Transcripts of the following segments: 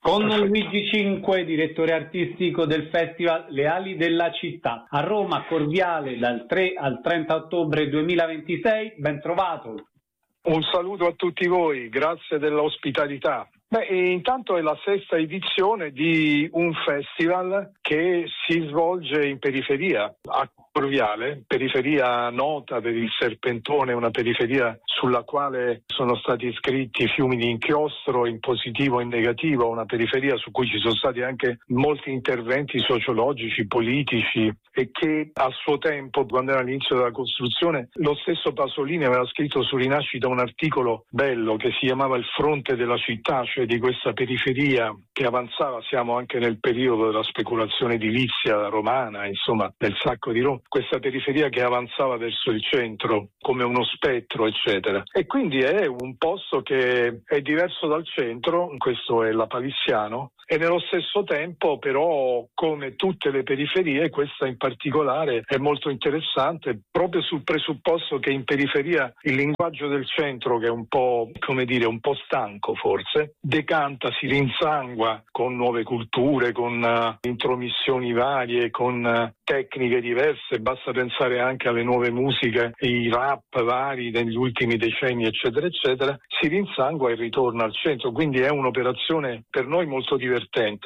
Con Luigi Cinque, direttore artistico del Festival Le Ali della Città, a Roma, Corviale, dal 3 al 30 ottobre 2026. Ben trovato. Un saluto a tutti voi, grazie dell'ospitalità. Intanto è la 6ª edizione di un festival che si svolge in periferia, a Corviale, periferia nota per il Serpentone, una periferia sulla quale sono stati scritti fiumi di inchiostro in positivo e in negativo, una periferia su cui ci sono stati anche molti interventi sociologici, politici, e che a suo tempo, quando era all'inizio della costruzione, lo stesso Pasolini aveva scritto su Rinascita un articolo bello che si chiamava Il fronte della città, cioè di questa periferia che avanzava. Siamo anche nel periodo della speculazione edilizia romana, insomma, del sacco di Roma, questa periferia che avanzava verso il centro come uno spettro, eccetera. E quindi è un posto che è diverso dal centro, questo è la Palissiano, e nello stesso tempo però, come tutte le periferie, questa in particolare è molto interessante proprio sul presupposto che in periferia il linguaggio del centro, che è un po', come dire, un po' stanco forse, decanta, si rinsangua con nuove culture, con intromissioni varie, con tecniche diverse. Basta pensare anche alle nuove musiche, i rap vari degli ultimi decenni, eccetera eccetera. Si rinsangua e ritorna al centro, quindi è un'operazione per noi molto divertente.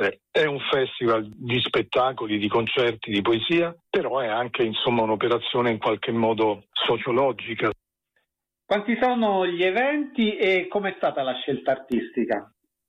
È un festival di spettacoli, di concerti, di poesia, però è anche, insomma, un'operazione in qualche modo sociologica. Quanti sono gli eventi e com'è stata la scelta artistica?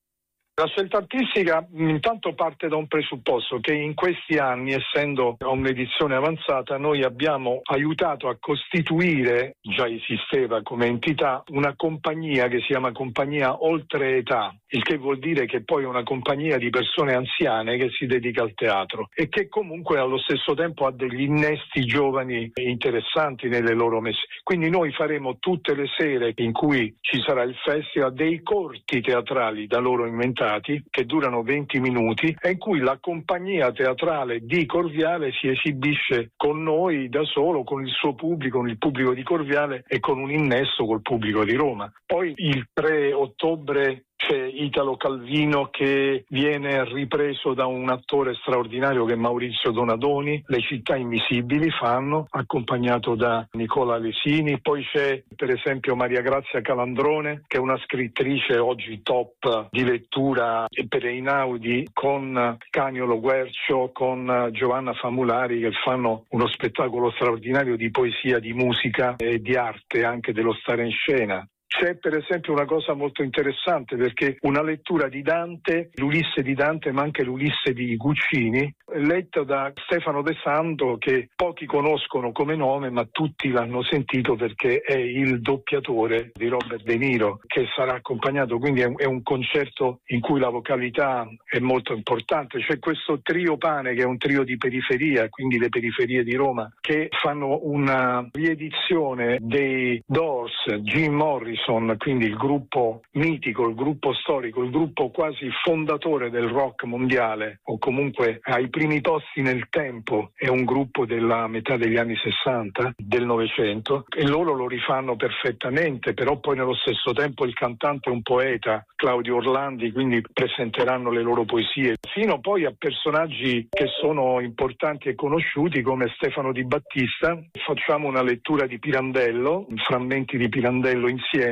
La scelta artistica intanto parte da un presupposto che in questi anni, essendo un'edizione avanzata, noi abbiamo aiutato a costituire, già esisteva come entità, una compagnia che si chiama Compagnia Oltre Età, il che vuol dire che poi è una compagnia di persone anziane che si dedica al teatro e che comunque allo stesso tempo ha degli innesti giovani interessanti nelle loro messe. Quindi noi faremo tutte le sere in cui ci sarà il festival dei corti teatrali da loro inventati che durano 20 minuti e in cui la compagnia teatrale di Corviale si esibisce con noi da solo, con il suo pubblico, con il pubblico di Corviale e con un innesto col pubblico di Roma. Poi il 3 ottobre c'è Italo Calvino che viene ripreso da un attore straordinario che è Maurizio Donadoni, Le città invisibili fanno, accompagnato da Nicola Lesini. Poi c'è per esempio Maria Grazia Calandrone, che è una scrittrice oggi top di lettura per Einaudi, con Caniolo Guercio, con Giovanna Famulari, che fanno uno spettacolo straordinario di poesia, di musica e di arte, anche dello stare in scena. C'è per esempio una cosa molto interessante, perché una lettura di Dante, l'Ulisse di Dante ma anche l'Ulisse di Guccini, letta da Stefano De Santo, che pochi conoscono come nome ma tutti l'hanno sentito perché è il doppiatore di Robert De Niro, che sarà accompagnato, quindi è un concerto in cui la vocalità è molto importante. C'è questo trio Pane, che è un trio di periferia, quindi le periferie di Roma, che fanno una riedizione dei Doors, Jim Morrison, quindi il gruppo mitico, il gruppo storico, il gruppo quasi fondatore del rock mondiale, o comunque ai primi posti nel tempo. È un gruppo della metà degli anni 60, del Novecento, e loro lo rifanno perfettamente, però poi nello stesso tempo il cantante è un poeta, Claudio Orlandi, quindi presenteranno le loro poesie, fino poi a personaggi che sono importanti e conosciuti come Stefano Di Battista. Facciamo una lettura di Pirandello, frammenti di Pirandello insieme,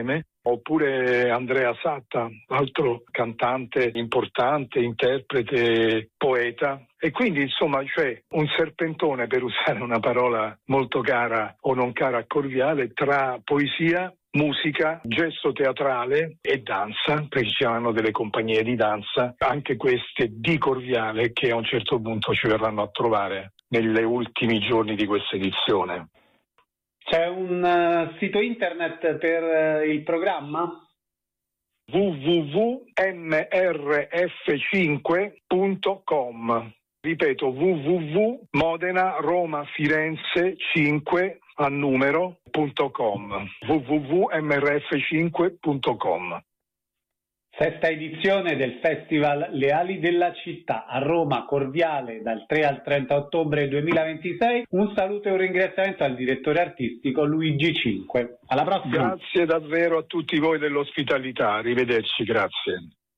oppure Andrea Satta, altro cantante importante, interprete, poeta. E quindi insomma c'è un serpentone, per usare una parola molto cara o non cara a Corviale, tra poesia, musica, gesto teatrale e danza, perché ci saranno delle compagnie di danza, anche queste di Corviale, che a un certo punto ci verranno a trovare negli ultimi giorni di questa edizione. C'è un sito internet per il programma? www.mrf5.com. Ripeto, www.modena-roma-firenze-5 a numero.com. www.mrf5.com. 6ª edizione del Festival Le Ali della Città a Roma, Corviale, dal 3 al 30 ottobre 2026. Un saluto e un ringraziamento al direttore artistico Luigi Cinque. Alla prossima. Grazie davvero a tutti voi dell'ospitalità. Arrivederci, grazie.